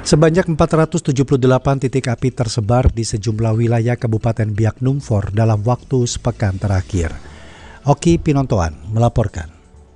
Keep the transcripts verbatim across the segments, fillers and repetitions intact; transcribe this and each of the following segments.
Sebanyak empat ratus tujuh puluh delapan titik api tersebar di sejumlah wilayah Kabupaten Biak Numfor dalam waktu sepekan terakhir. Oki Pinontoan melaporkan.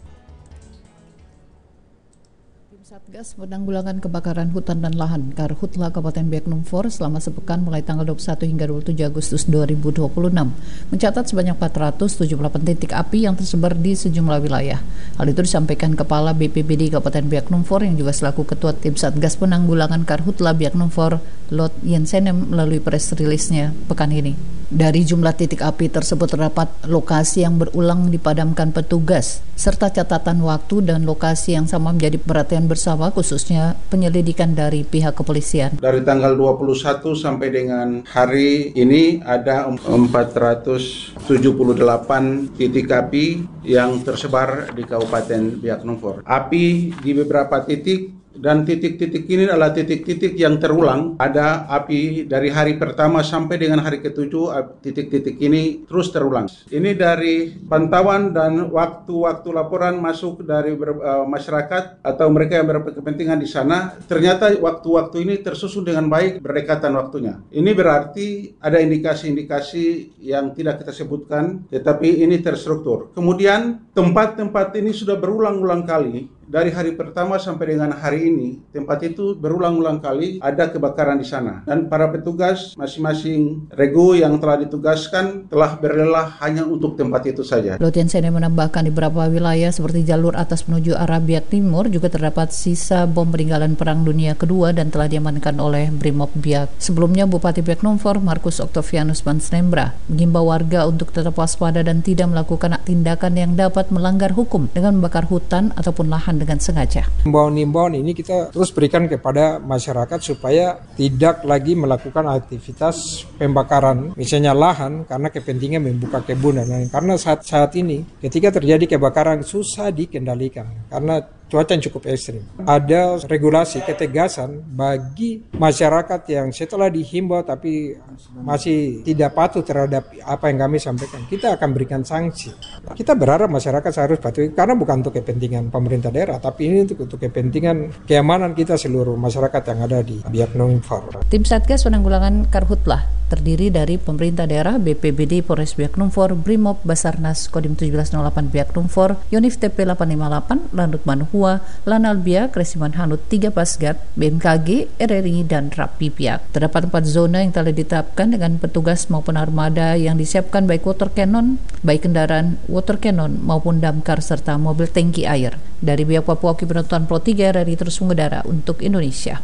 Satgas Penanggulangan Kebakaran Hutan dan Lahan Karhutla Kabupaten Biak Numfor selama sepekan mulai tanggal dua puluh satu hingga dua puluh tujuh Agustus dua ribu dua puluh enam mencatat sebanyak empat ratus tujuh puluh delapan titik api yang tersebar di sejumlah wilayah. Hal itu disampaikan Kepala B P B D Kabupaten Biak Numfor yang juga selaku Ketua Tim Satgas Penanggulangan Karhutla Biak Numfor, Lot Yensenem, melalui press release-nya pekan ini. Dari jumlah titik api tersebut terdapat lokasi yang berulang dipadamkan petugas, serta catatan waktu dan lokasi yang sama menjadi perhatian bersama, khususnya penyelidikan dari pihak kepolisian. Dari tanggal dua puluh satu sampai dengan hari ini ada empat ratus tujuh puluh delapan titik api yang tersebar di Kabupaten Biak Numfor. Api di beberapa titik, dan titik-titik ini adalah titik-titik yang terulang. Ada api dari hari pertama sampai dengan hari ketujuh, titik-titik ini terus terulang. Ini dari pantauan dan waktu-waktu laporan masuk dari uh, masyarakat atau mereka yang berkepentingan di sana. Ternyata waktu-waktu ini tersusun dengan baik berdekatan waktunya. Ini berarti ada indikasi-indikasi yang tidak kita sebutkan, tetapi ini terstruktur. Kemudian tempat-tempat ini sudah berulang-ulang kali. Dari hari pertama sampai dengan hari ini, tempat itu berulang-ulang kali ada kebakaran di sana. Dan para petugas masing-masing regu yang telah ditugaskan telah berlelah hanya untuk tempat itu saja. Lotien Sene menambahkan di beberapa wilayah seperti jalur atas menuju arah Biak Timur juga terdapat sisa bom peninggalan Perang Dunia Kedua dan telah diamankan oleh Brimob Biak. Sebelumnya Bupati Biak Numfor, Markus Octavianus Mansnembra, mengimbau warga untuk tetap waspada dan tidak melakukan tindakan yang dapat melanggar hukum dengan membakar hutan ataupun lahan dengan sengaja. Himbauan-himbauan ini kita terus berikan kepada masyarakat supaya tidak lagi melakukan aktivitas pembakaran, misalnya lahan, karena kepentingan membuka kebun dan lain. Karena saat saat ini ketika terjadi kebakaran susah dikendalikan karena cuaca yang cukup ekstrim. Ada regulasi ketegasan bagi masyarakat yang setelah dihimbau tapi masih tidak patuh terhadap apa yang kami sampaikan. Kita akan berikan sanksi. Kita berharap masyarakat harus patuh karena bukan untuk kepentingan pemerintah daerah, tapi ini untuk, untuk kepentingan keamanan kita seluruh masyarakat yang ada di Biak Numfor. Tim Satgas Penanggulangan Karhutla terdiri dari pemerintah daerah, B P B D Polres Biak Numfor, Brimob, Basarnas, Kodim tujuh belas nol delapan Biak Numfor, Yonif T P delapan lima delapan, Lanut Manhua, Lanal Biak, Resiman Hanut tiga Pasgat, B M K G, R R I, dan Rapi Biak. Terdapat empat zona yang telah ditetapkan dengan petugas maupun armada yang disiapkan baik water cannon, baik kendaraan water cannon maupun damkar serta mobil tangki air. Dari Biak Papua, Oki Pinontoan Pro tiga R R I terus mengudara untuk Indonesia.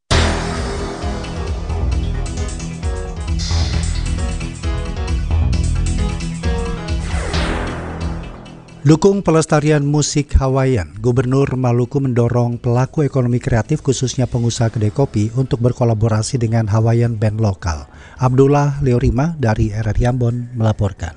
Dukung pelestarian musik Hawaiian, Gubernur Maluku mendorong pelaku ekonomi kreatif khususnya pengusaha kedai kopi untuk berkolaborasi dengan Hawaiian band lokal. Abdullah Leorima dari R R I Ambon melaporkan.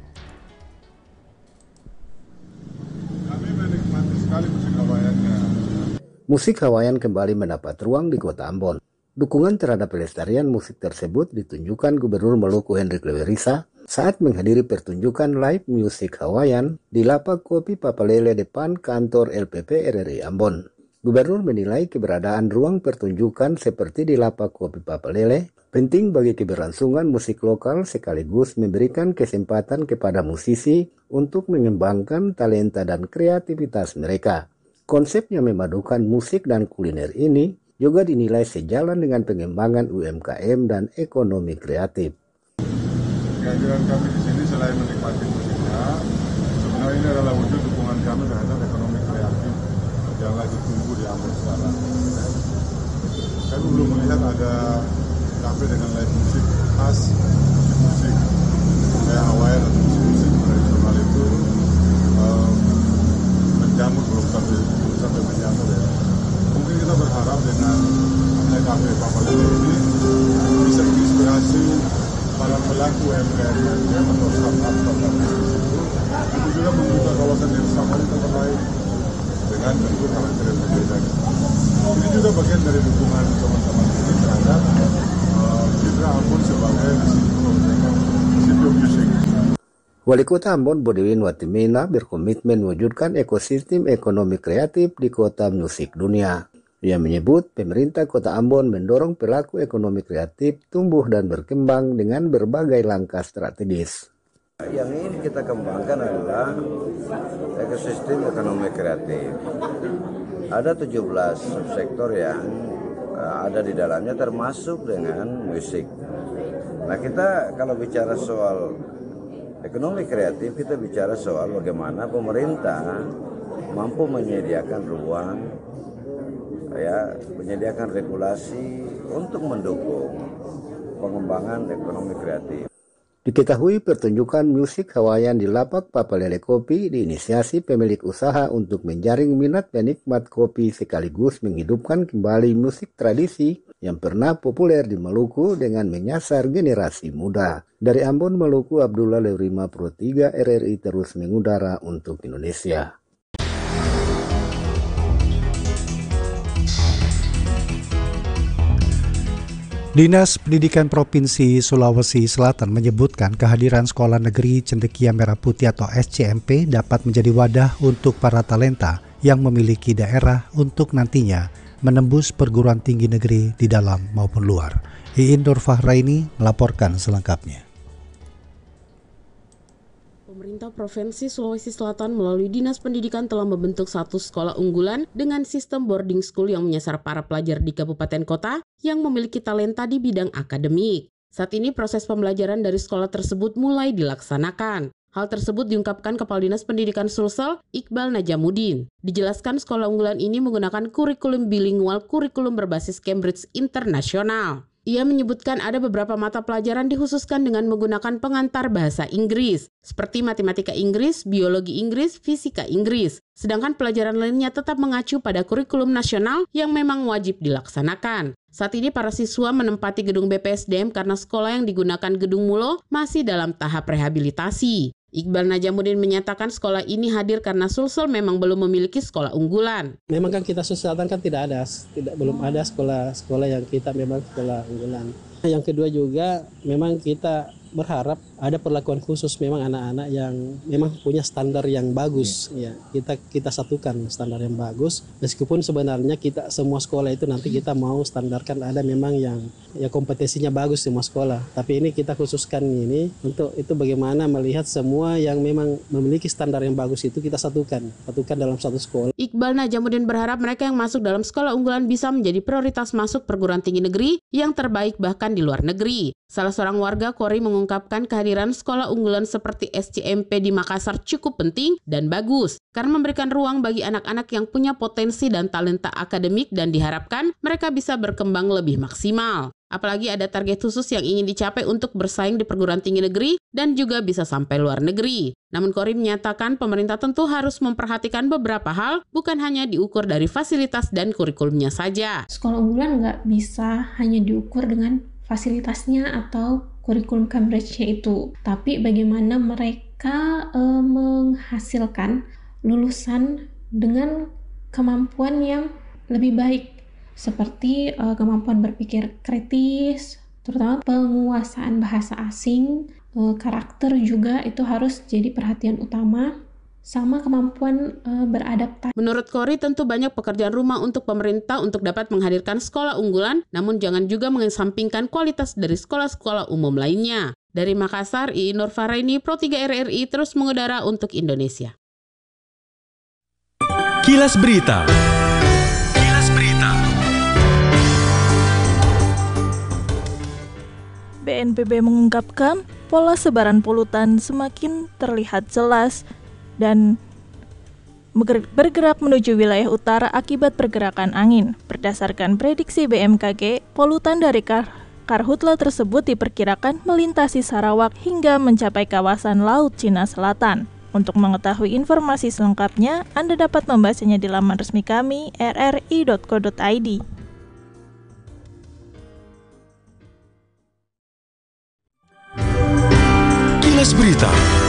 Kami menikmati sekali musik Hawaiiannya. Musik Hawaiian kembali mendapat ruang di Kota Ambon. Dukungan terhadap pelestarian musik tersebut ditunjukkan Gubernur Maluku Hendrik Lewerisa saat menghadiri pertunjukan live music Hawaiian di Lapak Kopi Papalele depan kantor L P P R R I Ambon. Gubernur menilai keberadaan ruang pertunjukan seperti di Lapak Kopi Papalele penting bagi keberlangsungan musik lokal sekaligus memberikan kesempatan kepada musisi untuk mengembangkan talenta dan kreativitas mereka. Konsep yang memadukan musik dan kuliner ini juga dinilai sejalan dengan pengembangan U M K M dan ekonomi kreatif. Kehadiran kami di sini selain menikmati musiknya, sebenarnya ini adalah wujud dukungan kami terhadap ekonomi kreatif yang lagi tumbuh di Ambon sekarang. Kami belum melihat ada kafe dengan live musik khas, musik kayak Hawaiian atau musik-musik tradisional itu um, menjamur belum sampai belum sampai menjamur ya. Mungkin kita berharap dengan adanya kafe Papalele ini bisa menginspirasi para pelaku U M K M atau startup startup bisnis itu, itu juga membuka kawasan yang sama di tempat lain dengan bentuk karakter yang berbeda. Ini juga bagian dari dukungan teman-teman ini terhadap uh, citra Ambon sebagai city of music. Wali Kota Ambon Bodiwin Watimena berkomitmen mewujudkan ekosistem ekonomi kreatif di kota musik dunia. Ia menyebut pemerintah Kota Ambon mendorong pelaku ekonomi kreatif tumbuh dan berkembang dengan berbagai langkah strategis. Yang ingin kita kembangkan adalah ekosistem ekonomi kreatif. Ada tujuh belas subsektor yang ada di dalamnya termasuk dengan musik. Nah, kita kalau bicara soal ekonomi kreatif, kita bicara soal bagaimana pemerintah mampu menyediakan ruang, ya, menyediakan regulasi untuk mendukung pengembangan ekonomi kreatif. Diketahui pertunjukan musik Hawaiian di Lapak Papalele Kopi diinisiasi pemilik usaha untuk menjaring minat penikmat kopi sekaligus menghidupkan kembali musik tradisi yang pernah populer di Maluku dengan menyasar generasi muda. Dari Ambon, Maluku, Abdullah Leurima Pro tiga R R I terus mengudara untuk Indonesia. Dinas Pendidikan Provinsi Sulawesi Selatan menyebutkan kehadiran Sekolah Negeri Cendekia Merah Putih atau S C M P dapat menjadi wadah untuk para talenta yang memiliki daerah untuk nantinya menembus perguruan tinggi negeri di dalam maupun luar. Iin Nur Fahraini melaporkan selengkapnya. Pemerintah Provinsi Sulawesi Selatan melalui Dinas Pendidikan telah membentuk satu sekolah unggulan dengan sistem boarding school yang menyasar para pelajar di kabupaten kota yang memiliki talenta di bidang akademik. Saat ini proses pembelajaran dari sekolah tersebut mulai dilaksanakan. Hal tersebut diungkapkan Kepala Dinas Pendidikan Sulsel, Iqbal Najamuddin. Dijelaskan sekolah unggulan ini menggunakan kurikulum bilingual kurikulum berbasis Cambridge Internasional. Ia menyebutkan ada beberapa mata pelajaran dikhususkan dengan menggunakan pengantar bahasa Inggris, seperti matematika Inggris, biologi Inggris, fisika Inggris. Sedangkan pelajaran lainnya tetap mengacu pada kurikulum nasional yang memang wajib dilaksanakan. Saat ini para siswa menempati gedung B P S D M karena sekolah yang digunakan gedung Mulo masih dalam tahap rehabilitasi. Iqbal Najamuddin menyatakan sekolah ini hadir karena Sulsel memang belum memiliki sekolah unggulan. Memang kan kita Sulsel Selatan kan tidak ada, tidak belum ada sekolah-sekolah yang kita memang sekolah unggulan. Yang kedua juga memang kita berharap ada perlakuan khusus memang anak-anak yang memang punya standar yang bagus. Ya, kita kita satukan standar yang bagus. Meskipun sebenarnya kita semua sekolah itu nanti kita mau standarkan ada memang yang ya kompetensinya bagus semua sekolah. Tapi ini kita khususkan ini untuk itu bagaimana melihat semua yang memang memiliki standar yang bagus itu kita satukan, satukan dalam satu sekolah. Iqbal Najamuddin berharap mereka yang masuk dalam sekolah unggulan bisa menjadi prioritas masuk perguruan tinggi negeri yang terbaik bahkan di luar negeri. Salah seorang warga Kori mengungkapkan kehadiran sekolah unggulan seperti S C M P di Makassar cukup penting dan bagus karena memberikan ruang bagi anak-anak yang punya potensi dan talenta akademik dan diharapkan mereka bisa berkembang lebih maksimal. Apalagi ada target khusus yang ingin dicapai untuk bersaing di perguruan tinggi negeri dan juga bisa sampai luar negeri. Namun Kori menyatakan pemerintah tentu harus memperhatikan beberapa hal, bukan hanya diukur dari fasilitas dan kurikulumnya saja. Sekolah unggulan nggak bisa hanya diukur dengan fasilitasnya atau kurikulum Cambridge-nya itu, tapi bagaimana mereka e, menghasilkan lulusan dengan kemampuan yang lebih baik, seperti e, kemampuan berpikir kritis, terutama penguasaan bahasa asing, e, karakter juga itu harus jadi perhatian utama, sama kemampuan e, beradaptasi. Menurut Kori, tentu banyak pekerjaan rumah untuk pemerintah untuk dapat menghadirkan sekolah unggulan, namun jangan juga mengesampingkan kualitas dari sekolah-sekolah umum lainnya. Dari Makassar, Iin Nur Fahraini, Pro tiga R R I terus mengudara untuk Indonesia. Kilas Berita. Kilas Berita. B N P B mengungkapkan pola sebaran polutan semakin terlihat jelas dan bergerak menuju wilayah utara akibat pergerakan angin. Berdasarkan prediksi B M K G, polutan dari kar karhutla tersebut diperkirakan melintasi Sarawak hingga mencapai kawasan Laut Cina Selatan. Untuk mengetahui informasi selengkapnya, Anda dapat membacanya di laman resmi kami r r i dot co dot i d. Kilas Berita.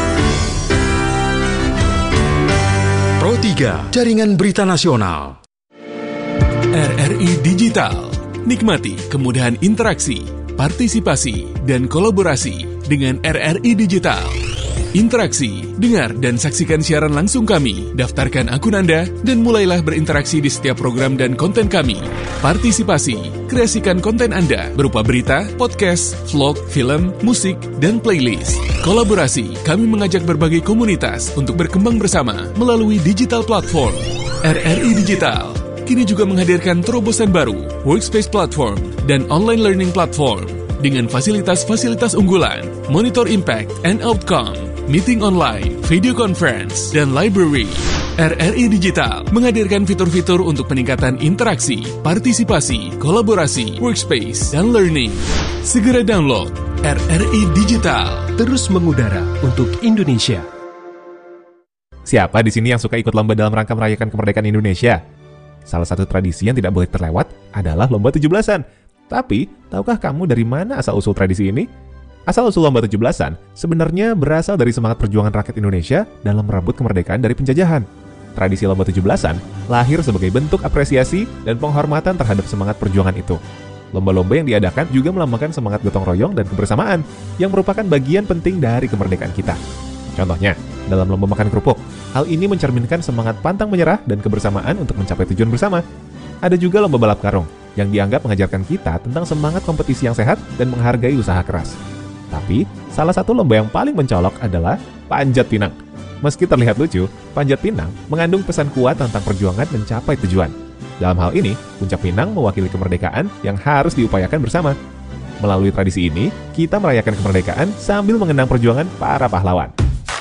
Pro tiga, Jaringan Berita Nasional. R R I Digital. Nikmati kemudahan interaksi, partisipasi, dan kolaborasi dengan R R I Digital. Interaksi, dengar dan saksikan siaran langsung kami. Daftarkan akun Anda dan mulailah berinteraksi di setiap program dan konten kami. Partisipasi, kreasikan konten Anda berupa berita, podcast, vlog, film, musik, dan playlist. Kolaborasi, kami mengajak berbagai komunitas untuk berkembang bersama melalui digital platform. R R I Digital kini juga menghadirkan terobosan baru, workspace platform, dan online learning platform dengan fasilitas-fasilitas unggulan, monitor impact and outcome, meeting online, video conference, dan library. R R I Digital menghadirkan fitur-fitur untuk peningkatan interaksi, partisipasi, kolaborasi, workspace, dan learning. Segera download R R I Digital. Terus mengudara untuk Indonesia. Siapa di sini yang suka ikut lomba dalam rangka merayakan kemerdekaan Indonesia? Salah satu tradisi yang tidak boleh terlewat adalah lomba tujuh belasan. Tapi, tahukah kamu dari mana asal-usul tradisi ini? Asal-usul lomba tujuh belasan sebenarnya berasal dari semangat perjuangan rakyat Indonesia dalam merebut kemerdekaan dari penjajahan. Tradisi lomba tujuh belasan lahir sebagai bentuk apresiasi dan penghormatan terhadap semangat perjuangan itu. Lomba-lomba yang diadakan juga melambangkan semangat gotong royong dan kebersamaan yang merupakan bagian penting dari kemerdekaan kita. Contohnya, dalam lomba makan kerupuk, hal ini mencerminkan semangat pantang menyerah dan kebersamaan untuk mencapai tujuan bersama. Ada juga lomba balap karung, yang dianggap mengajarkan kita tentang semangat kompetisi yang sehat dan menghargai usaha keras. Tapi, salah satu lomba yang paling mencolok adalah panjat pinang. Meski terlihat lucu, panjat pinang mengandung pesan kuat tentang perjuangan mencapai tujuan. Dalam hal ini, puncak pinang mewakili kemerdekaan yang harus diupayakan bersama. Melalui tradisi ini, kita merayakan kemerdekaan sambil mengenang perjuangan para pahlawan.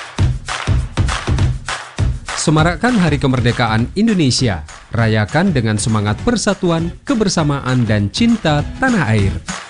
Semarakkan Hari Kemerdekaan Indonesia. Rayakan dengan semangat persatuan, kebersamaan, dan cinta tanah air.